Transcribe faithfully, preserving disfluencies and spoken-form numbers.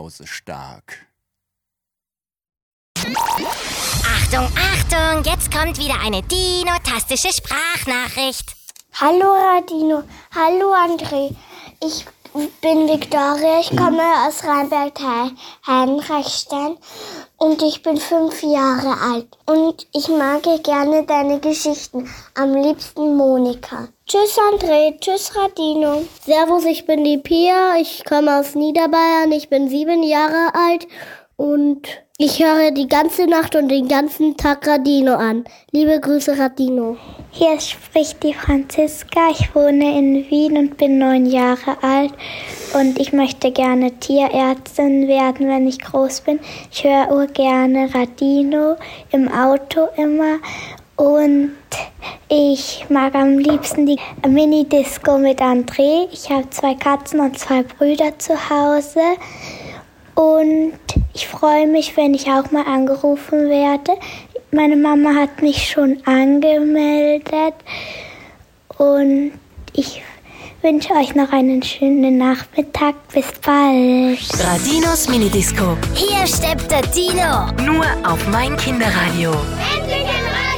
Hause stark. Achtung, Achtung, jetzt kommt wieder eine dino-tastische Sprachnachricht. Hallo Radino, hallo André, ich bin Viktoria, ich komme aus Rheinberg-Heinrichstein und ich bin fünf Jahre alt und ich mag gerne deine Geschichten, am liebsten Monika. Tschüss André, tschüss Radino. Servus, ich bin die Pia, ich komme aus Niederbayern, ich bin sieben Jahre alt und ich höre die ganze Nacht und den ganzen Tag Radino an. Liebe Grüße, Radino. Hier spricht die Franziska. Ich wohne in Wien und bin neun Jahre alt. Und ich möchte gerne Tierärztin werden, wenn ich groß bin. Ich höre gerne Radino im Auto immer. Und ich mag am liebsten die Mini-Disco mit André. Ich habe zwei Katzen und zwei Brüder zu Hause. Und ich freue mich, wenn ich auch mal angerufen werde. Meine Mama hat mich schon angemeldet. Und ich wünsche euch noch einen schönen Nachmittag. Bis bald. Radinos Minidisco. Hier steppt der Dino. Nur auf mein Kinderradio. Endlich ein Radio!